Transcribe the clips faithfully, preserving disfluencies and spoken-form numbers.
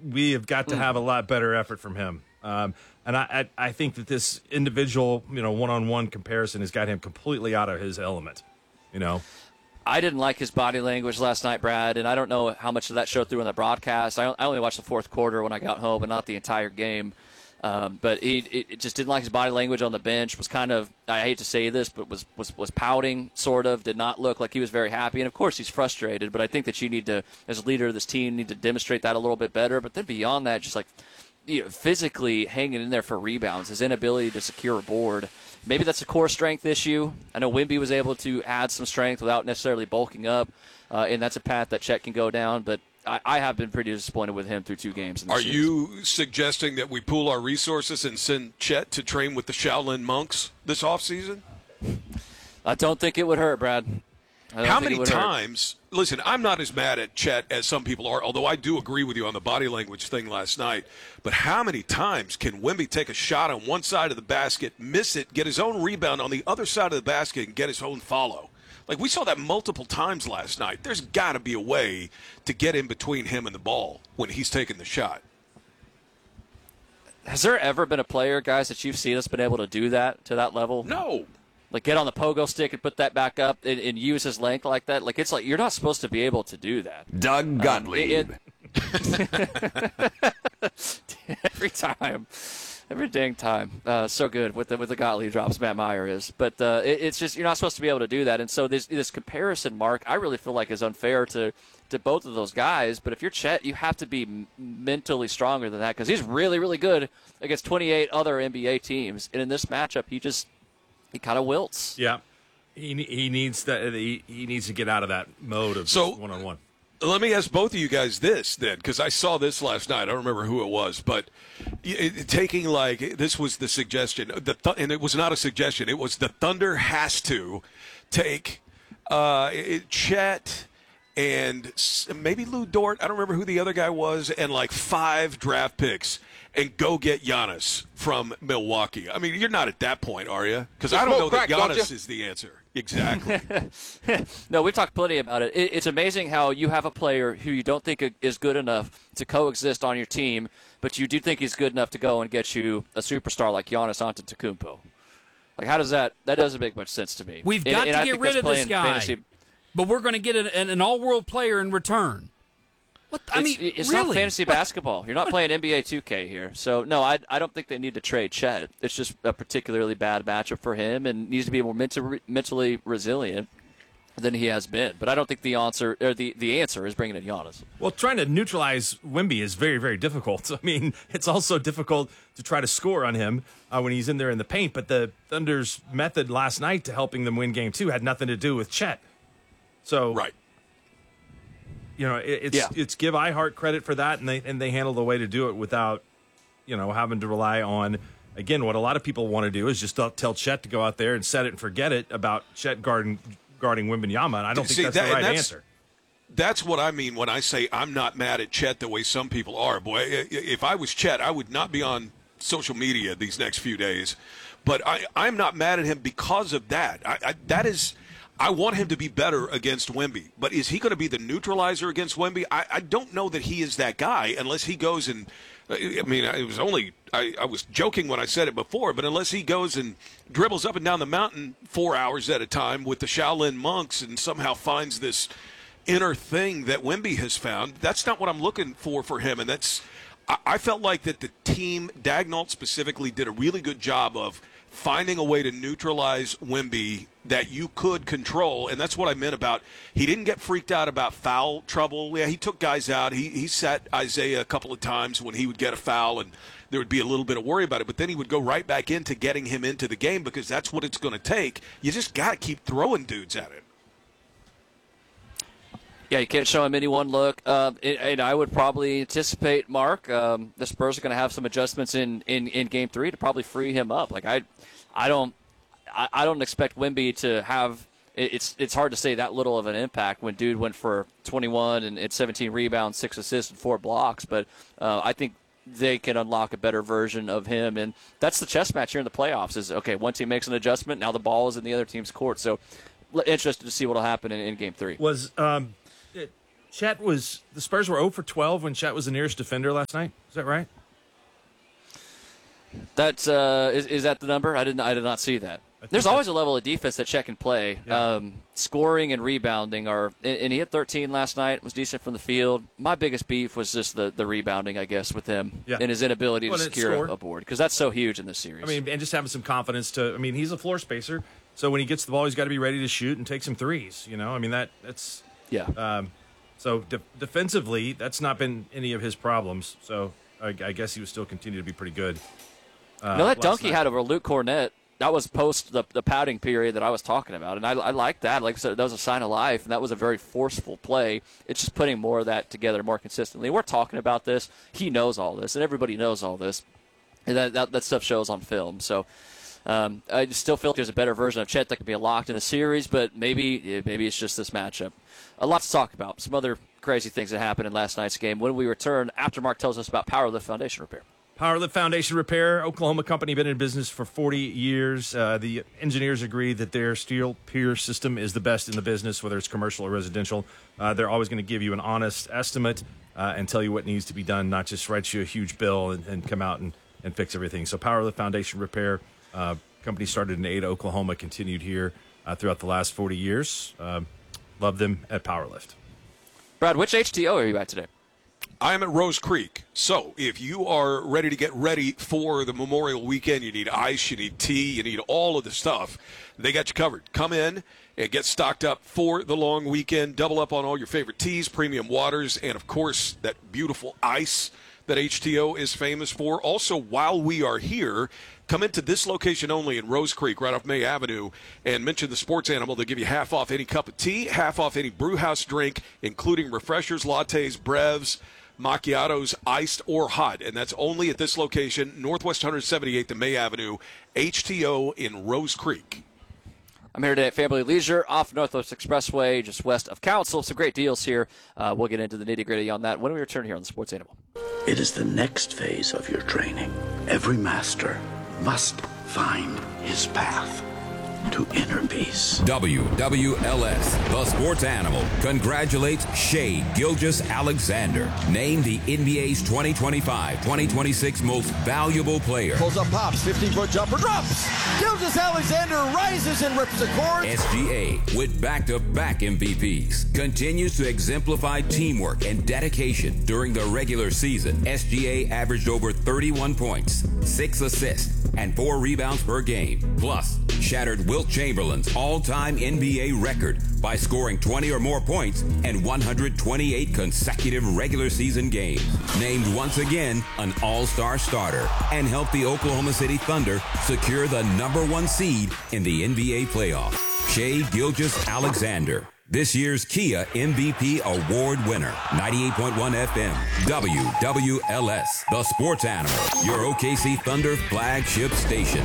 we have got to have a lot better effort from him. Um, and I, I I think that this individual, you know, one-on-one comparison has got him completely out of his element, you know. I didn't like his body language last night, Brad, and I don't know how much of that showed through in the broadcast. I, I only watched the fourth quarter when I got home, and not the entire game. Um, but he it just didn't like his body language on the bench. Was kind of, I hate to say this, but was, was was pouting, sort of. Did not look like he was very happy. And, of course, he's frustrated. But I think that you need to, as a leader of this team, need to demonstrate that a little bit better. But then beyond that, just like, you know, physically hanging in there for rebounds, his inability to secure a board. Maybe that's a core strength issue. I know Wemby was able to add some strength without necessarily bulking up, uh, and that's a path that Chet can go down. But I, I have been pretty disappointed with him through two games. In this Are series. you suggesting that we pool our resources and send Chet to train with the Shaolin monks this offseason? I don't think it would hurt, Brad. How many times – listen, I'm not as mad at Chet as some people are, although I do agree with you on the body language thing last night. But how many times can Wemby take a shot on one side of the basket, miss it, get his own rebound on the other side of the basket, and get his own follow? Like, we saw that multiple times last night. There's got to be a way to get in between him and the ball when he's taking the shot. Has there ever been a player, guys, that you've seen that's been able to do that to that level? No. Like, get on the pogo stick and put that back up and, and use his length like that? Like, it's like you're not supposed to be able to do that. Doug Gottlieb. Um, it, it, every time. Every dang time. Uh, so good with the with the Gottlieb drops, Matt Meyer is. But uh, it, it's just, you're not supposed to be able to do that. And so this this comparison, Mark, I really feel like is unfair to, to both of those guys. But if you're Chet, you have to be m- mentally stronger than that because he's really, really good against twenty-eight other N B A teams. And in this matchup, he just he kind of wilts. Yeah. He he needs that. He, he needs to get out of that mode of So, one-on-one. Let me ask both of you guys this, then, because I saw this last night. I don't remember who it was, but it, taking, like, this was the suggestion, the th- and it was not a suggestion. It was the Thunder has to take uh, Chet and maybe Lou Dort, I don't remember who the other guy was, and, like, five draft picks and go get Giannis from Milwaukee. I mean, you're not at that point, are you? Because I don't know crack, that don't Giannis you? is the answer. Exactly. No, we've talked plenty about it. it. It's amazing how you have a player who you don't think is good enough to coexist on your team, but you do think he's good enough to go and get you a superstar like Giannis Antetokounmpo. Like, how does that – that doesn't make much sense to me. We've And- got and to I get think rid that's of this playing guy, fantasy. but we're going to get an, an, an all-world player in return. What I It's, mean, it's really? not fantasy basketball. You're not playing N B A two K here. So, no, I, I don't think they need to trade Chet. It's just a particularly bad matchup for him and needs to be more mental, mentally resilient than he has been. But I don't think the answer or the, the answer is bringing in Giannis. Well, trying to neutralize Wemby is very, very difficult. I mean, it's also difficult to try to score on him uh, when he's in there in the paint. But the Thunder's method last night to helping them win game two had nothing to do with Chet. So, Right. you know, it, it's Yeah. it's give iHeart credit for that, and they and they handle the way to do it without, you know, having to rely on, again, what a lot of people want to do is just tell Chet to go out there and set it and forget it about Chet guarding guarding Wembanyama, and I don't See, think that's that- the right that's- answer. That's what I mean when I say I'm not mad at Chet the way some people are. Boy, i- if I was Chet, I would not be on social media these next few days. But I, I'm not mad at him because of that. I, I, that is, I want him to be better against Wemby. But is he going to be the neutralizer against Wemby? I, I don't know that he is that guy unless he goes and, I mean, it was only, I, I was joking when I said it before, but unless he goes and dribbles up and down the mountain four hours at a time with the Shaolin monks and somehow finds this inner thing that Wemby has found, that's not what I'm looking for for him. And that's, I, I felt like that the team, Dagnall specifically, did a really good job of finding a way to neutralize Wemby that you could control, and that's what I meant about he didn't get freaked out about foul trouble. Yeah, he took guys out. He he sat Isaiah a couple of times when he would get a foul, and there would be a little bit of worry about it, but then he would go right back into getting him into the game because that's what it's going to take. You just got to keep throwing dudes at him. Yeah, you can't show him any one look. Uh, and, and I would probably anticipate, Mark, um, the Spurs are going to have some adjustments in, in, in Game Three to probably free him up. Like I, I don't, I, I don't expect Wemby to have. It's it's hard to say that little of an impact when dude went for twenty-one and, and seventeen rebounds, six assists, and four blocks. But uh, I think they can unlock a better version of him, and that's the chess match here in the playoffs. Is okay, one team makes an adjustment, now the ball is in the other team's court. So interested to see what will happen in, in Game Three. Was um, Chet was the Spurs were zero for twelve when Chet was the nearest defender last night. Is that right? That's uh, is, is that the number? I didn't. I did not see that. There's always a level of defense that Chet can play. Yeah. Um, scoring and rebounding are, and, and he hit thirteen last night. Was decent from the field. My biggest beef was just the, the rebounding, I guess, with him Yeah. and his inability Well, to and secure score. a, a board because that's so huge in this series. I mean, and just having some confidence to. I mean, he's a floor spacer, so when he gets the ball, he's got to be ready to shoot and take some threes. You know, I mean that that's. yeah. Um, so de- defensively, that's not been any of his problems. So I, I guess he would still continue to be pretty good. Uh, no, that last dunk he night. had over Luke Cornett. That was post the, the pouting period that I was talking about, and I, I like that. Like I said, that was a sign of life, and that was a very forceful play. It's just putting more of that together more consistently. We're talking about this. He knows all this, and everybody knows all this, and that that, that stuff shows on film. So um, I just still feel like there's a better version of Chet that could be locked in the series, but maybe maybe it's just this matchup. A lot to talk about. Some other crazy things that happened in last night's game. When we return, after Mark tells us about Power Lift Foundation Repair. Powerlift Foundation Repair, Oklahoma company, been in business for forty years. Uh, the engineers agree that their steel pier system is the best in the business, whether it's commercial or residential. Uh, they're always going to give you an honest estimate uh, and tell you what needs to be done, not just write you a huge bill and, and come out and, and fix everything. So Powerlift Foundation Repair, uh, company started in Ada, Oklahoma, continued here uh, throughout the last forty years. Um, love them at Powerlift. Brad, which H T O are you at today? I am at Rose Creek. So if you are ready to get ready for the Memorial Weekend, you need ice, you need tea, you need all of the stuff, they got you covered. Come in and get stocked up for the long weekend. Double up on all your favorite teas, premium waters, and, of course, that beautiful ice that H T O is famous for. Also, while we are here, come into this location only in Rose Creek, right off May Avenue, and mention the Sports Animal. They'll give you half off any cup of tea, half off any brew house drink, including refreshers, lattes, brevs, macchiatos, iced or hot. And that's only at this location, Northwest one seventy-eighth and May Avenue, H T O in Rose Creek. I'm here today at Family Leisure off Northwest Expressway, just west of Council. Some great deals here. Uh, we'll get into the nitty-gritty on that when we return here on the Sports Animal. It is the next phase of your training. Every master must find his path to inner peace. W W L S, the Sports Animal, congratulates Shai Gilgeous-Alexander, named the N B A's twenty twenty-five twenty twenty-six most valuable player. Pulls up, pops, fifteen-foot jumper, drops. Gilgeous-Alexander rises and rips the court. S G A, with back-to-back M V Ps, continues to exemplify teamwork and dedication during the regular season. S G A averaged over thirty-one points, six assists, and four rebounds per game. Plus, shattered Wilt Chamberlain's all-time N B A record by scoring twenty or more points in one hundred twenty-eight consecutive regular season games. Named once again an all-star starter and helped the Oklahoma City Thunder secure the number one seed in the N B A playoffs. Shai Gilgeous-Alexander, this year's Kia M V P award winner. ninety-eight point one F M, W W L S, the Sports Animal, your O K C Thunder flagship station.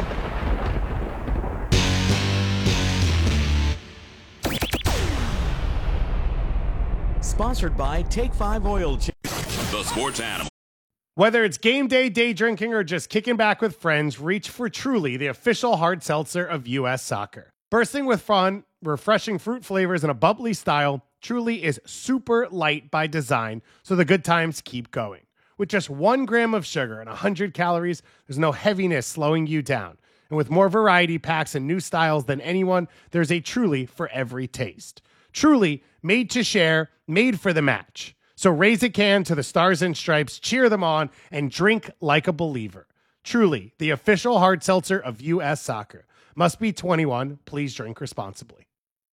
Sponsored by Take Five Oil Change. The Sports Animal. Whether it's game day, day drinking, or just kicking back with friends, reach for Truly, the official hard seltzer of U S Soccer. Bursting with fun, refreshing fruit flavors, and a bubbly style, Truly is super light by design, so the good times keep going. With just one gram of sugar and one hundred calories, there's no heaviness slowing you down. And with more variety packs and new styles than anyone, there's a Truly for every taste. Truly, made to share, made for the match. So raise a can to the Stars and Stripes, cheer them on, and drink like a believer. Truly, the official hard seltzer of U S Soccer. Must be twenty-one. Please drink responsibly.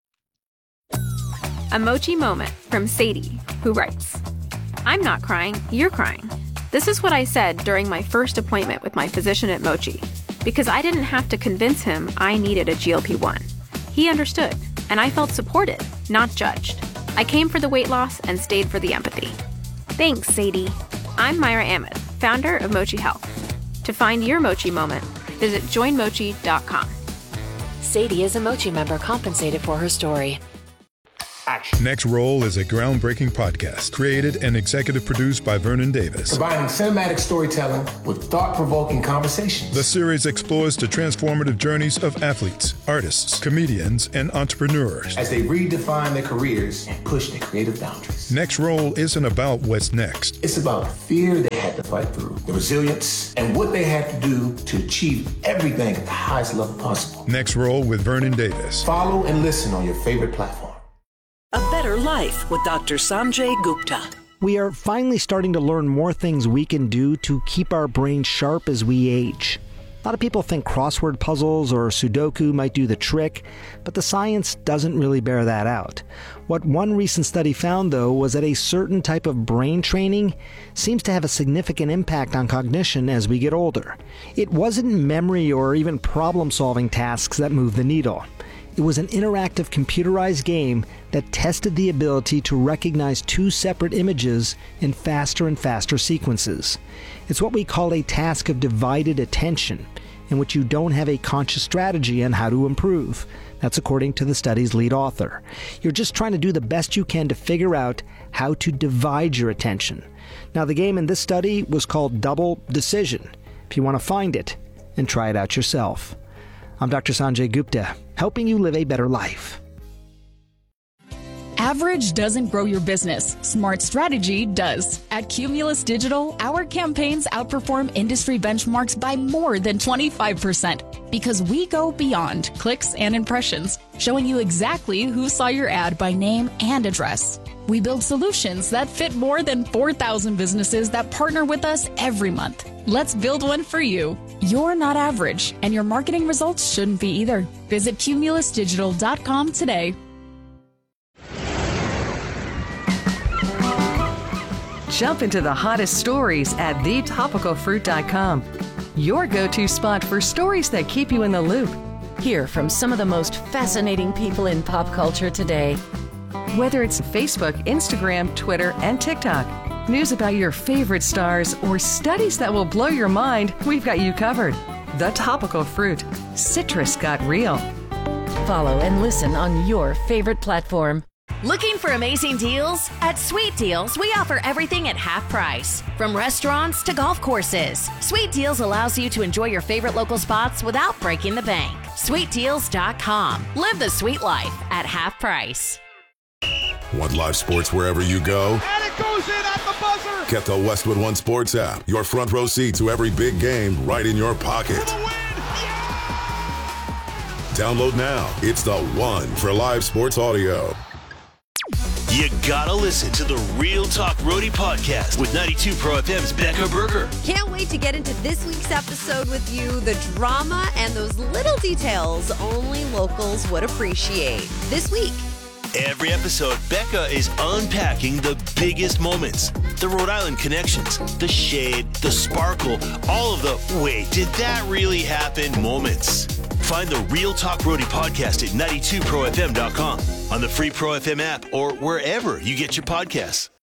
A Mochi moment from Sadie, who writes, I'm not crying, you're crying. This is what I said during my first appointment with my physician at Mochi, because I didn't have to convince him I needed a G L P one. He understood, and I felt supported, not judged. I came for the weight loss and stayed for the empathy. Thanks, Sadie. I'm Myra Ahmed, founder of Mochi Health. To find your Mochi moment, visit join mochi dot com. Sadie is a Mochi member compensated for her story. action. Next Roll is a groundbreaking podcast created and executive produced by Vernon Davis. Combining cinematic storytelling with thought-provoking conversations. The series explores the transformative journeys of athletes, artists, comedians, and entrepreneurs as they redefine their careers and push their creative boundaries. Next Roll isn't about what's next. It's about the fear they had to fight through, the resilience, and what they had to do to achieve everything at the highest level possible. Next Roll with Vernon Davis. Follow and listen on your favorite platform. A Better Life with Doctor Sanjay Gupta. We are finally starting to learn more things we can do to keep our brains sharp as we age. A lot of people think crossword puzzles or Sudoku might do the trick, but the science doesn't really bear that out. What one recent study found, though, was that a certain type of brain training seems to have a significant impact on cognition as we get older. It wasn't memory or even problem-solving tasks that moved the needle. It was an interactive computerized game that tested the ability to recognize two separate images in faster and faster sequences. It's what we call a task of divided attention, in which you don't have a conscious strategy on how to improve. That's according to the study's lead author. You're just trying to do the best you can to figure out how to divide your attention. Now, the game in this study was called Double Decision. If you want to find it and try it out yourself. I'm Doctor Sanjay Gupta, helping you live a better life. Average doesn't grow your business. Smart strategy does. At Cumulus Digital, our campaigns outperform industry benchmarks by more than twenty-five percent because we go beyond clicks and impressions, showing you exactly who saw your ad by name and address. We build solutions that fit more than four thousand businesses that partner with us every month. Let's build one for you. You're not average, and your marketing results shouldn't be either. Visit cumulus digital dot com today. Jump into the hottest stories at the topical fruit dot com. Your go-to spot for stories that keep you in the loop. Hear from some of the most fascinating people in pop culture today. Whether it's Facebook, Instagram, Twitter, and TikTok, news about your favorite stars, or studies that will blow your mind, we've got you covered. The Topical Fruit. Citrus got real. Follow and listen on your favorite platform. Looking for amazing deals? At Sweet Deals, we offer everything at half price. From restaurants to golf courses, Sweet Deals allows you to enjoy your favorite local spots without breaking the bank. sweet deals dot com. Live the sweet life at half price. Want live sports wherever you go? And it goes in at the buzzer! Get the Westwood One Sports app. Your front row seat to every big game right in your pocket. Download now. It's the one for live sports audio. You gotta listen to the Real Talk Roadie podcast with ninety-two Pro F M's Becca Berger. Can't wait to get into this week's episode with you. The drama and those little details only locals would appreciate. This week. Every episode, Becca is unpacking the biggest moments, the Rhode Island connections, the shade, the sparkle, all of the wait, did that really happen moments. Find the Real Talk Roadie podcast at ninety-two pro f m dot com, on the free Pro F M app, or wherever you get your podcasts.